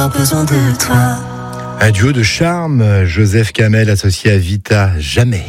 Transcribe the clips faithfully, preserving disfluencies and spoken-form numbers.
avoir besoin de toi. Un duo de charme, Joseph Kamel associé à Vita, jamais.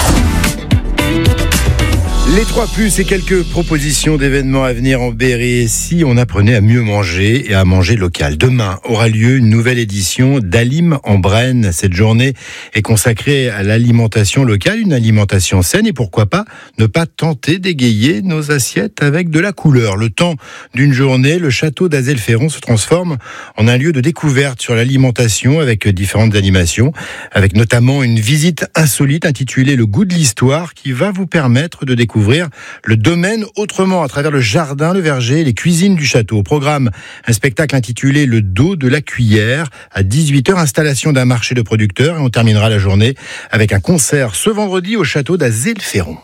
Les trois plus et quelques propositions d'événements à venir en Berry. Et si on apprenait à mieux manger et à manger local? Demain aura lieu une nouvelle édition d'Alim en Brenne. Cette journée est consacrée à l'alimentation locale, une alimentation saine et pourquoi pas ne pas tenter d'égayer nos assiettes avec de la couleur. Le temps d'une journée, le château d'Azelferron se transforme en un lieu de découverte sur l'alimentation avec différentes animations, avec notamment une visite insolite intitulée Le goût de l'histoire qui va vous permettre de découvrir le domaine autrement à travers le jardin, le verger et les cuisines du château. Au programme, un spectacle intitulé Le dos de la cuillère. À dix-huit heures, installation d'un marché de producteurs et on terminera la journée avec un concert ce vendredi au château d'Azelferron.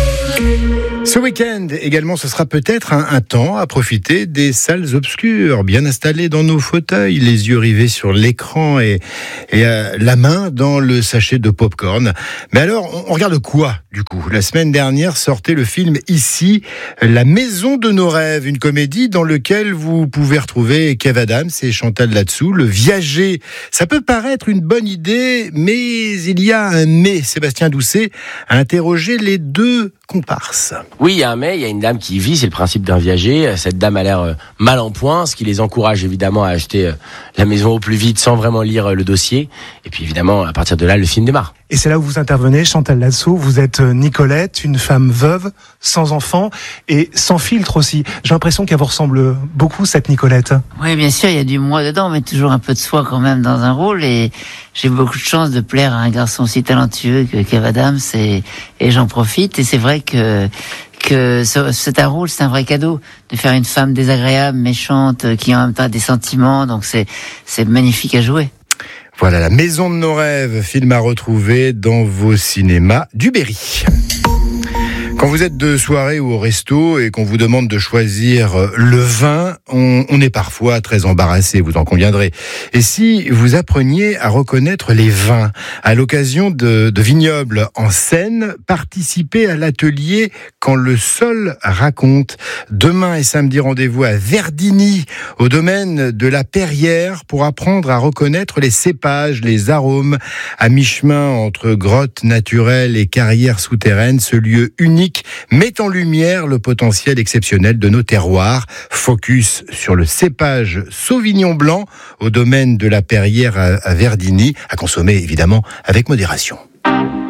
Ce week-end également, ce sera peut-être un, un temps à profiter des salles obscures, bien installées dans nos fauteuils, les yeux rivés sur l'écran et, et euh, la main dans le sachet de pop-corn. Mais alors, on, on regarde quoi du coup? La semaine dernière sortait le film Ici, La maison de nos rêves, une comédie dans laquelle vous pouvez retrouver Kev Adams et Chantal Latsou. Le viager, ça peut paraître une bonne idée, mais il y a un mais. Sébastien Doucet a interrogé les deux comparses. Oui, il y a un mais, il y a une dame qui y vit, c'est le principe d'un viager. Cette dame a l'air mal en point, ce qui les encourage évidemment à acheter la maison au plus vite sans vraiment lire le dossier. Et puis évidemment, à partir de là, le film démarre. Et c'est là où vous intervenez, Chantal Latsou. Vous êtes Nicolette, une femme veuve, sans enfant et sans filtre aussi. J'ai l'impression qu'elle vous ressemble beaucoup, cette Nicolette. Oui, bien sûr, il y a du moi dedans, mais toujours un peu de soi quand même dans un rôle. Et j'ai beaucoup de chance de plaire à un garçon aussi talentueux que Kev Adams et, et j'en profite. Et c'est vrai que que c'est un rôle, c'est un vrai cadeau de faire une femme désagréable, méchante, qui en même temps a des sentiments. Donc c'est c'est magnifique à jouer. Voilà, La maison de nos rêves, film à retrouver dans vos cinémas du Berry. Quand vous êtes de soirée ou au resto et qu'on vous demande de choisir le vin, on, on est parfois très embarrassé, vous en conviendrez. Et si vous appreniez à reconnaître les vins à l'occasion de, de Vignobles en Seine, participez à l'atelier Quand le sol raconte. Demain et samedi, rendez-vous à Verdigny, au domaine de la Perrière, pour apprendre à reconnaître les cépages, les arômes. À mi-chemin entre grottes naturelles et carrières souterraines, ce lieu unique met en lumière le potentiel exceptionnel de nos terroirs. Focus sur le cépage Sauvignon blanc au domaine de la Perrière à Verdigny, à consommer évidemment avec modération.